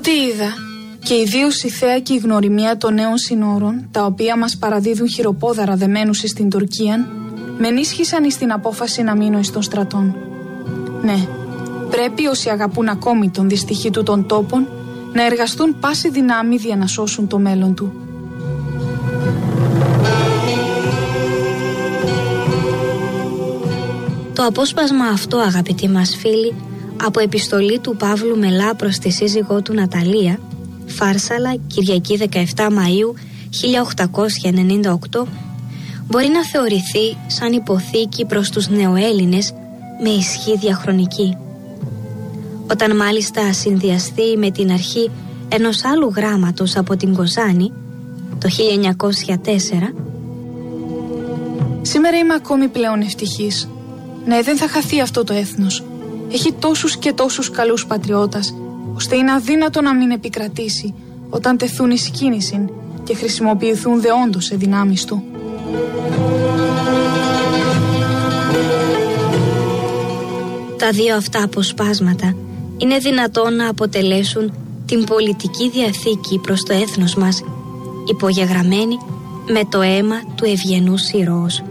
Ό,τι είδα, και ιδίως η θέα και η γνωριμία των νέων συνόρων, τα οποία μας παραδίδουν χειροπόδαρα δεμένους στην Τουρκία, με ενίσχυσαν στην απόφαση να μείνω εις των στρατών. Ναι, πρέπει όσοι αγαπούν ακόμη τον δυστυχή του των τόπων να εργαστούν πάση δυνάμει για να σώσουν το μέλλον του. Το απόσπασμα αυτό, αγαπητοί μας φίλοι, από επιστολή του Παύλου Μελά προς τη σύζυγό του Ναταλία, Φάρσαλα, Κυριακή 17 Μαΐου 1898, μπορεί να θεωρηθεί σαν υποθήκη προς τους νεοέλληνες με ισχύ διαχρονική. Όταν μάλιστα συνδυαστεί με την αρχή ενός άλλου γράμματος από την Κοζάνη, το 1904, σήμερα είμαι ακόμη πλέον ευτυχής. Ναι, δεν θα χαθεί αυτό το έθνος. Έχει τόσους και τόσους καλούς πατριώτας, ώστε είναι αδύνατο να μην επικρατήσει όταν τεθούν εις κίνηση και χρησιμοποιηθούν δεόντως σε δυνάμεις του. Τα δύο αυτά αποσπάσματα είναι δυνατόν να αποτελέσουν την πολιτική διαθήκη προς το έθνος μας, υπογεγραμμένη με το αίμα του ευγενούς ήρωος.